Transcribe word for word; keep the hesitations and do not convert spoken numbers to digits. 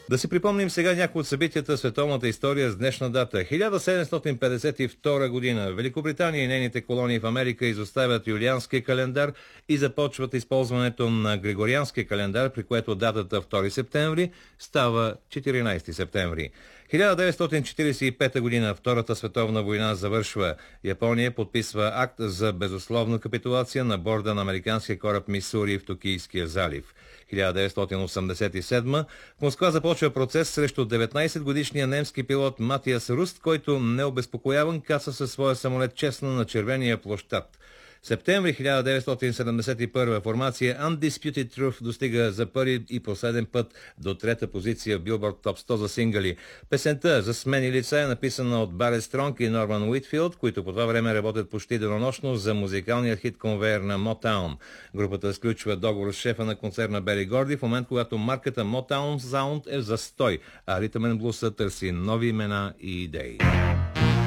Да си припомним сега някои от събитията в световната история с днешна дата. хиляда седемстотин петдесет и втора година. Великобритания и нейните колонии в Америка изоставят юлианския календар и започват използването на григорианския календар, при което датата втори септември става четиринайсети септември. хиляда деветстотин четирийсет и пета година. Втората световна война завършва. Япония подписва акт за безусловна капитулация на борда на американския кораб Мисури в Токийския залив. хиляда деветстотин осемдесет и седма. В Москва започва процес срещу деветнайсетгодишния немски пилот Матиас Руст, който необезпокояван каца със своя самолет честно на червения площад. Септември хиляда деветстотин седемдесет и първа. Формация Undisputed Truth достига за първи и последен път до трета позиция в Billboard Top сто за сингъли. Песента за смени лица е написана от Барет Стронг и Норман Уитфилд, които по това време работят почти денонощно за музикалния хит конвейер на Motown. Групата сключва договор с шефа на концерна Бери Горди в момент, когато марката Motown Sound е в застой, а ритъм н блуса търси нови имена и идеи.